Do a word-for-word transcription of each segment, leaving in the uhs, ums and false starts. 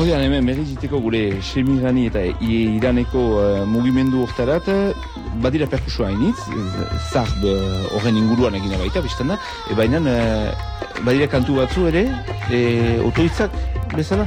Ordean hemen berriziteko gure Semirani eta Iraneko uh, mugimendu hortarat, badira perkusua hainitz, zard horren inguruan egina baita, biztan da, e, baina uh, badira kantu batzu ere, e, otoitzak bezala?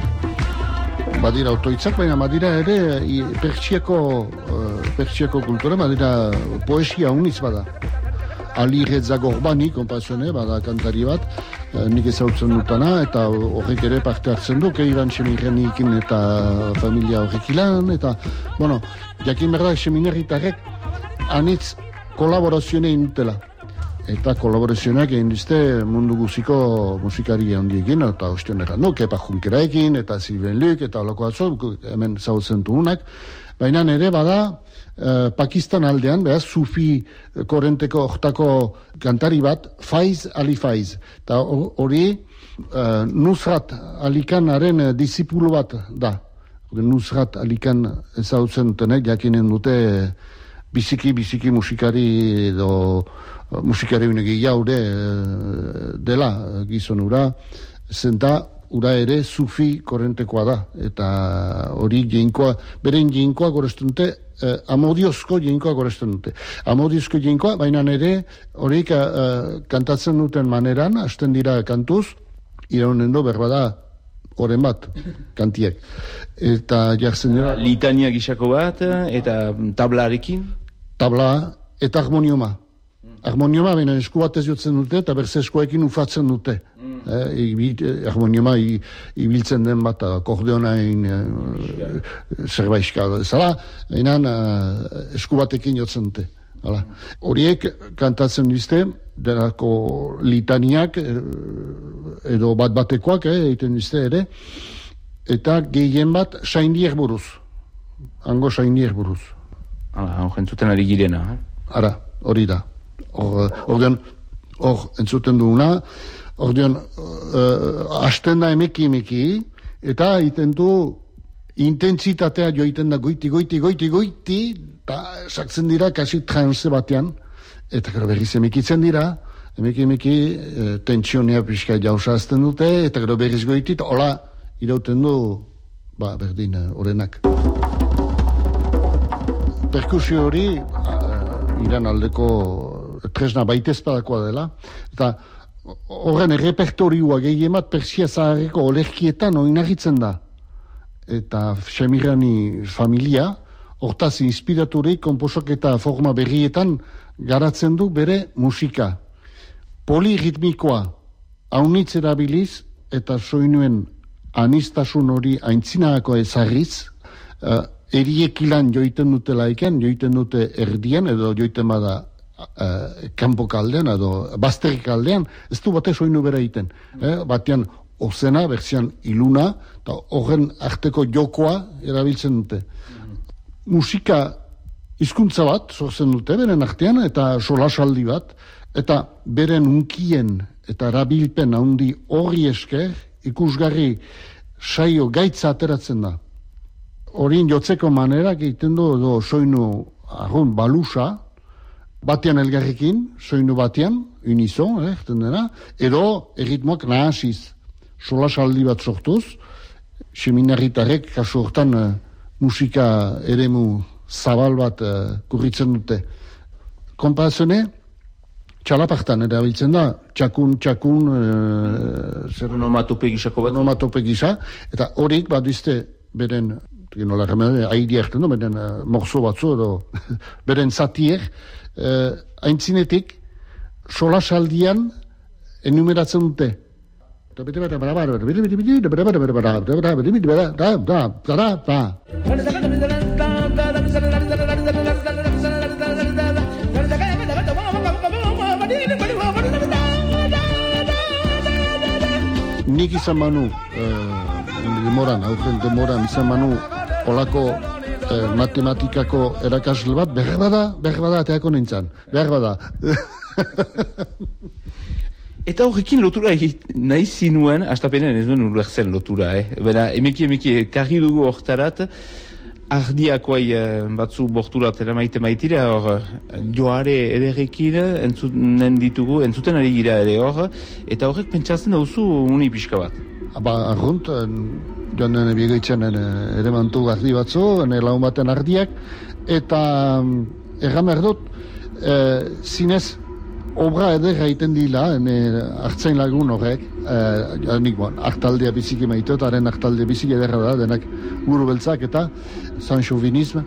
Badira otoitzak, baina badira ere pertsiako, uh, pertsiako kultura, badira poesia unitz bada. Ali Reza Gorbani, konpazione, bada kantari bat, eh, nik ezautzen dutana, eta horrek ere parte hartzen du, Iran Semiranikin eta familia horrek ilan, eta, bueno, jakin berda Seminaritarrek anitz kolaborazioa indutela. Eta kolaborazioak egin dizte mundu guziko musikari handiekin, eta ostionera no, Kepa Junkeraekin, eta Sylvain Luc, eta olako atzo, hemen zautzen duunak, baina ere bada, Uh, Pakistan aldean, behaz, Sufi korrenteko hortako kantari bat, Faiz Ali Faiz. Eta hori uh, Nusrat Ali Khanaren uh, disipulu bat da. Nusrat Ali Khan ezautzen dutenek, jakinen dute biziki-biziki musikari edo uh, musikari unegi jaude uh, dela uh, gizonura, zenta ura ere Sufi korrentekoa da. Eta hori jeinkoa, beren jeinkoa goresten dute, Eh, amodiozko jenkoa goresten dute. Amodiozko jenkoa, baina ere horiek uh, kantatzen duten maneran, hasten dira kantuz, iraunen do berbada oren bat, kantiek. Eta jartzen dira... Litania gisako bat, eta tablarekin? Tabla eta harmonioma. Harmonioma, baina esku batez jotzen dute, eta berze eskuekin ufatzen dute. Mm. Eh, harmonioma ibiltzen den bat, akordeonain, eh, zerbaizka, zala, baina eh, esku batekin jotzen dute. Hala. Horiek kantatzen dizte, derako litaniak, eh, edo bat batekoak, eh, egiten dizte ere, eta gehien bat saindiek buruz. Hango saindiek buruz. Hala, hor entzuten ari girena. Eh? Ara, hori da. Hor, ordean, hor entzuten duguna, ordean, uh, hasten da emeki emeki, eta egiten du intentsitatea joiten da goiti, goiti, goiti, goiti, eta saktzen dira kasi transe batean, eta gero berriz emekitzen dira, emeki emeki uh, tentsionia pixka jauza azten dute, eta gero berriz goiti, eta hola irauten du, ba, berdin, orenak. Perkusio hori, uh, Iran aldeko tresna baitezpadakoa dela, eta horren errepertorioa gehien bat Persia zaharreko olerkietan oinarritzen da. Eta Semirani familia, hortaz inspiraturik komposak eta forma berrietan garatzen du bere musika. Poliritmikoa, haunitz erabiliz, eta soinuen anistasun hori aintzinaako ezarriz, uh, eriekilan joiten dutela iken, joiten dute erdian, edo joiten bada Uh, kanpoko aldean, edo bazterrik aldean, ez du bate soinu bera egiten. Eh? Batean ozena, berzian iluna, eta horren arteko jokoa erabiltzen dute. Musika hizkuntza bat, sortzen dute, beren artean, eta solasaldi bat, eta beren unkien eta erabilpen handi horri esker, ikusgarri saio gaitza ateratzen da. Horien jotzeko manerak egiten du, edo soinu arrun balusa, batean elgarrekin, soinu batean, unison, eh, dena, edo erritmoak nahasiz, solasaldi bat sortuz, seminaritarrek kasu hortan uh, musika eremu zabal bat uh, kurritzen dute. Konparazione, txalapartan erabiltzen da, txakun, txakun, uh, zer... Onomatope gisako bat. Onomatope gisa, eta horiek bat dizte beren, nola remene, haidi erten du, beren uh, morso batzu, edo beren zatiek, Uh, aintzinetik solasaldian enumeratzen dute. Nik izan manu uh, demoran, aurten demoran izan manu olako matematikako erakasle bat, behar bada, behar bada, ateako nintzen, behar bada. Eta horrekin lotura nahi zinuen, astapenen ez duen ulertzen lotura, eh? Bera, emeki emeki karri dugu hortarat, ardiakoai batzu borturat eramaite maitira, hor, joare ederrekin entzuten ditugu, entzuten ari gira ere hor, eta horrek pentsatzen dauzu uni pixka bat. ba, arrunt, joan den biegoitzen ere mantu ardi batzu, ene laun baten ardiak, eta erran behar dut, e, zinez, obra eder egiten dila, ene hartzain lagun horrek, e, nik bon, hartaldea biziki maito, eta haren hartaldea biziki ederra da, denak guru beltzak eta san chauvinisme.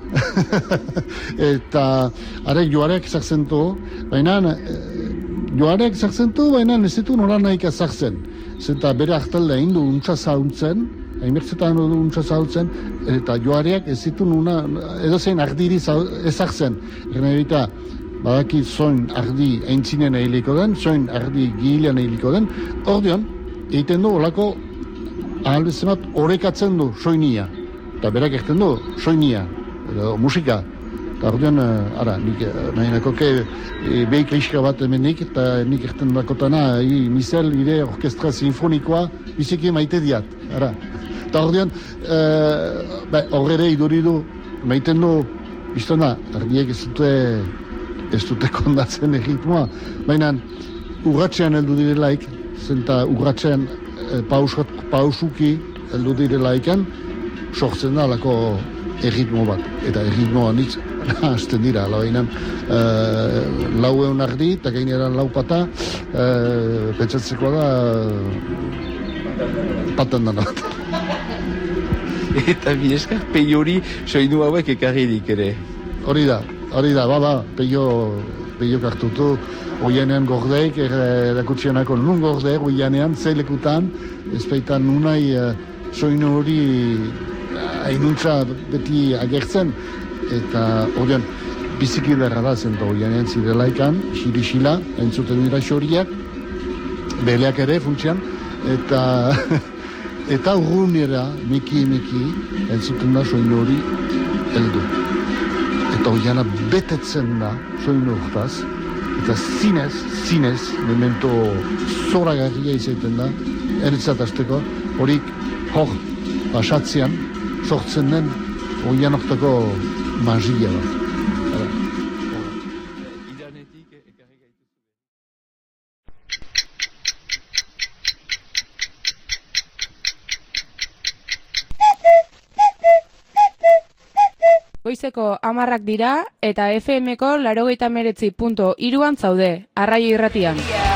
Eta arek joarek zartzentu, baina joarek zartzentu, baina ez ditu nola nahik zartzen. Zenta bere hartaldea hindu untsa zauntzen, hainbertzetan du untsa zauntzen, eta joareak ez ditu nuna, edo zein ardiri ezartzen. Gena ebita, badaki zoin ardi aintzinen ehiliko den, zoin ardi gilean ehiliko den, ordeon, egiten du olako ahalbezemat orekatzen du soinia. Eta berak egiten du soinia, edo musika. Eta ordeon, ara, nik nahi nakoke e, behik liska bat hemenik, eta nik egiten dakotana, i, misel, ire, orkestra sinfonikoa, biziki maite diat, ara. Eta ordeon, e, horre iduridu, maiten du, bizten da, ardiek ez dute, ez dute kondatzen erritmoa, baina urratxean heldu direlaik, zenta urratxean e, pausat, pausuki heldu direlaiken, sortzen da lako erritmo bat, eta erritmoa nitz, hasten dira, labainan, e, lau egun ardi, eta gaineran lau pata, e, pentsatzeko da, paten dana. Eta bidezka, peio hori soinu hauek ekarririk ere. Hori da, hori da, baba, peio, peio kartutu, oianean gordeik, erakutsianako nun gordeik, oianean, zelekutan, ezpeitan nunai uh, soinu hori hainuntza beti agertzen, eta horian biziki derra da zen, oianean zirelaikan, xiri-xila, entzuten dira xoriak, beleak ere funtsian, eta eta urrunera, miki-miki, entzuten da soinu hori heldu. Eta oiana betetzen da soinu hortaz, eta zinez, zinez, memento zoragarria izaten da, eritzat azteko, horik hor pasatzean, sortzen den oian hortako magia bat. Goizeko hamarrak dira eta F M ko laurogeita hemeretzi puntu hiruan zaude, Arraio Irratian.